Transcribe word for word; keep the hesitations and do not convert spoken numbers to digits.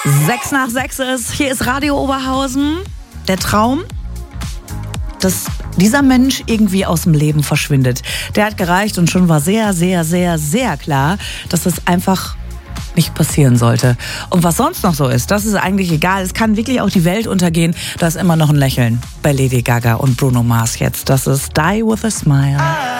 Sechs nach sechs ist, hier ist Radio Oberhausen. Der Traum, dass dieser Mensch irgendwie aus dem Leben verschwindet. Der hat gereicht und schon war sehr, sehr, sehr, sehr klar, dass das einfach nicht passieren sollte. Und was sonst noch so ist, das ist eigentlich egal. Es kann wirklich auch die Welt untergehen. Da ist immer noch ein Lächeln bei Lady Gaga und Bruno Mars jetzt. Das ist Die With A Smile.